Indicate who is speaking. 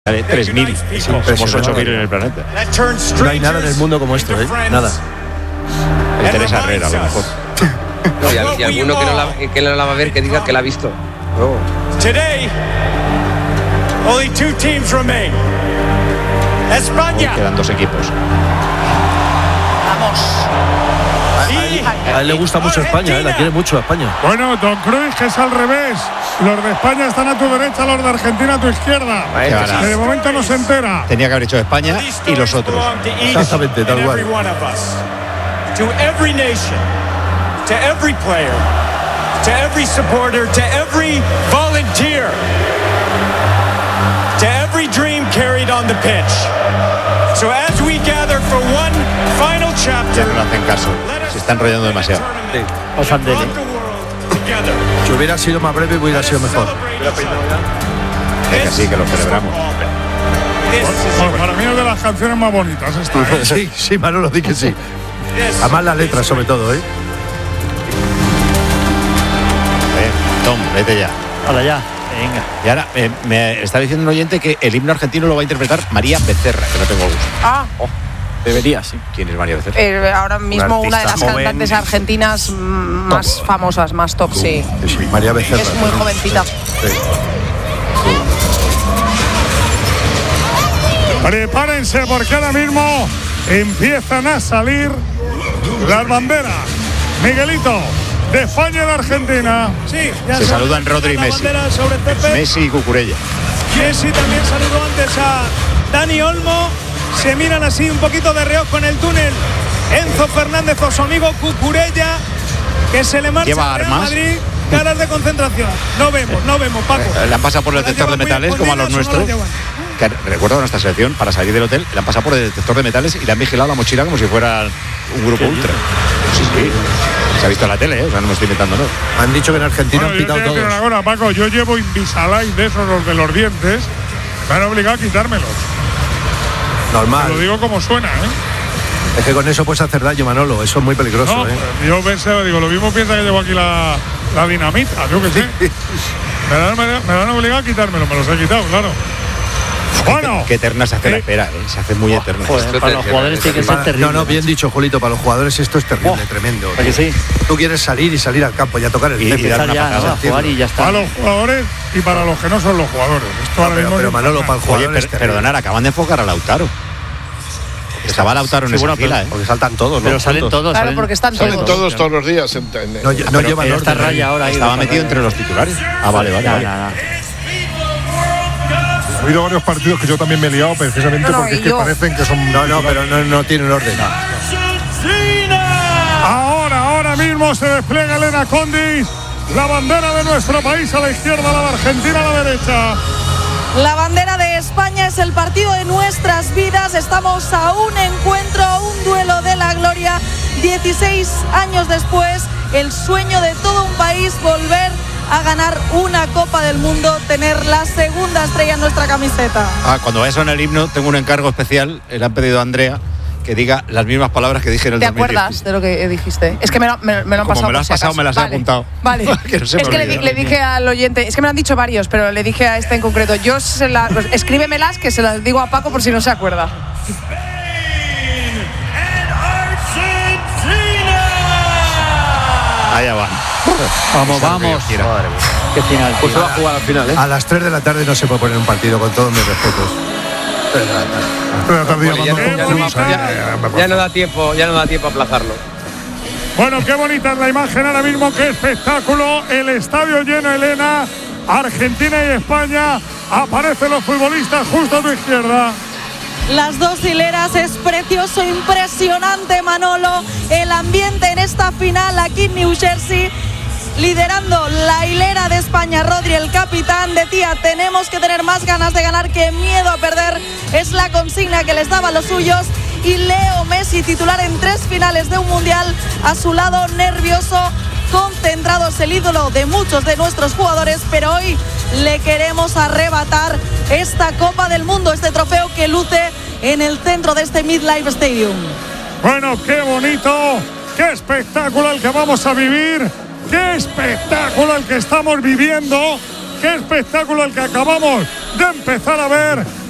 Speaker 1: De 3.000, somos 8.000 en el planeta.
Speaker 2: No hay nada en el mundo como esto, nada.
Speaker 1: El Teresa Herrera, a lo mejor.
Speaker 3: No, y alguno que no la va a ver que diga que la ha visto. No.
Speaker 4: Today, only 2 teams remain. España.
Speaker 1: Hoy quedan 2 equipos.
Speaker 5: Vamos.
Speaker 2: A él le gusta mucho España, la quiere mucho España.
Speaker 6: Bueno, Don Cruz, que es al revés. Los de España están a tu derecha, los de Argentina a tu izquierda. Que de momento no se entera.
Speaker 1: Tenía que haber hecho España y los otros.
Speaker 2: Exactamente, tal cual.
Speaker 4: To every nation, to every player, to every supporter, to every volunteer, to every dream carried on the pitch. So as we gather for one final chapter,
Speaker 1: Ya no hacen caso. Se están enrollando demasiado.
Speaker 2: Si hubiera sido más breve, hubiera sido mejor.
Speaker 1: Que sí, que lo celebramos.
Speaker 6: Bueno, para mí es de las canciones más bonitas esta.
Speaker 2: Sí, Manolo, di que sí. Además la letra, sobre todo,
Speaker 1: Tom, vete ya.
Speaker 5: Hola, ya. Venga.
Speaker 1: Y ahora me está diciendo un oyente que el himno argentino lo va a interpretar María Becerra, que no tengo gusto.
Speaker 5: Debería, sí.
Speaker 1: ¿Quién es María Becerra?
Speaker 7: Ahora mismo una de las
Speaker 2: joven,
Speaker 7: cantantes argentinas más famosas, más top, sí.
Speaker 2: Sí, María Becerra.
Speaker 7: Es muy jovencita.
Speaker 6: Prepárense porque ahora mismo empiezan a salir las banderas. Miguelito, de España y de Argentina.
Speaker 4: sí,
Speaker 1: Se saludan Rodri y Messi. Messi y Cucurella.
Speaker 4: Messi también saludó antes a Dani Olmo. Se miran así un poquito de reojo en el túnel. Enzo Fernández o su amigo Cucurella, que se le marcha
Speaker 1: ¿Lleva
Speaker 4: al Real
Speaker 1: armas?
Speaker 4: Madrid. Caras de concentración. No vemos, Paco.
Speaker 1: Le han pasado por el detector de metales, como a los nuestros. Que recuerdo nuestra selección, para salir del hotel, le han pasado por el detector de metales y le han vigilado la mochila como si fuera un grupo ultra. Sí. Se ha visto en la tele, o sea, no me estoy inventando, ¿no?
Speaker 2: Han dicho que en Argentina han pitado todos.
Speaker 6: Ahora, Paco, yo llevo Invisalign de esos, los de los dientes. Me han obligado a quitármelos.
Speaker 2: Normal.
Speaker 6: Te lo digo como suena,
Speaker 2: Es que con eso puedes hacer daño, Manolo. Eso es muy peligroso,
Speaker 6: No, yo pensé, digo, lo mismo piensa que llevo aquí la dinamita, yo que sé. Me han obligado a quitármelo, me los he quitado, claro. Bueno,
Speaker 1: Qué eterna se hace la espera, se hace muy eterna.
Speaker 5: Joder, para los jugadores tiene que ser terrible.
Speaker 2: No, bien dicho, Julito. Para los jugadores esto es terrible, tremendo.
Speaker 5: ¿A que sí?
Speaker 2: Tú quieres salir al campo y a tocar el césped.
Speaker 5: Empezar ya a jugar y ya está.
Speaker 6: para los jugadores y para los que no son los jugadores. Esto ahora mismo
Speaker 2: Pero
Speaker 6: no
Speaker 2: Manolo,
Speaker 6: pasa
Speaker 2: para el
Speaker 6: nada.
Speaker 2: jugador es terrible.
Speaker 1: Perdonar, acaban de enfocar a Lautaro. Estaba Lautaro en esa fila,
Speaker 2: Porque saltan todos,
Speaker 5: Pero
Speaker 2: ¿no?
Speaker 5: salen todos.
Speaker 7: Claro, porque están
Speaker 8: Salen todos los días.
Speaker 2: No llevan
Speaker 5: Pero esta
Speaker 2: orden.
Speaker 5: raya ahora ahí.
Speaker 1: Estaba metido entre los titulares. Vale.
Speaker 6: Ha habido varios partidos que yo también me he liado precisamente porque es que parecen que son...
Speaker 2: Pero no tienen orden.
Speaker 6: Ahora mismo se despliega Elena Condis, la bandera de nuestro país a la izquierda, la de Argentina a la derecha.
Speaker 7: La bandera de España es el partido de nuestras vidas. Estamos a un encuentro, a un duelo de la gloria. 16 años después, el sueño de todo un país, volver a ganar una Copa del Mundo, tener la segunda estrella en nuestra camiseta.
Speaker 1: Cuando vaya a sonar el himno, tengo un encargo especial. Le han pedido a Andrea que diga las mismas palabras que dije en el 2010.
Speaker 7: ¿Te acuerdas de lo que dijiste? Es que me lo han pasado.
Speaker 1: Como me lo has
Speaker 7: por si
Speaker 1: pasado,
Speaker 7: acaso.
Speaker 1: me las he apuntado.
Speaker 7: Vale.
Speaker 1: Que no se me
Speaker 7: Es que
Speaker 1: olvide.
Speaker 7: le dije al oyente, es que me lo han dicho varios, pero le dije a este en concreto, pues, escríbemelas que se las digo a Paco por si no se acuerda.
Speaker 1: Allá van.
Speaker 5: Vamos. Qué final.
Speaker 3: Pues se va a jugar al final,
Speaker 2: A las 3 de la tarde no se puede poner un partido, con todos mis respetos.
Speaker 3: Ya no da tiempo a aplazarlo.
Speaker 6: Bueno, qué bonita es la imagen ahora mismo, qué espectáculo. El estadio lleno, Elena. Argentina y España. Aparecen los futbolistas justo a tu izquierda.
Speaker 7: Las dos hileras, es precioso, impresionante, Manolo. El ambiente en esta final aquí en New Jersey. Liderando la hilera de España, Rodri, el capitán. Decía, tenemos que tener más ganas de ganar que miedo a perder. Es la consigna que les daba a los suyos. Y Leo Messi, titular en 3 finales de un mundial, a su lado, nervioso, concentrado, es el ídolo de muchos de nuestros jugadores, pero hoy le queremos arrebatar esta Copa del Mundo, este trofeo que luce en el centro de este MetLife Stadium.
Speaker 6: Bueno, qué bonito, qué espectáculo el que vamos a vivir, qué espectáculo el que estamos viviendo, qué espectáculo el que acabamos de empezar a ver.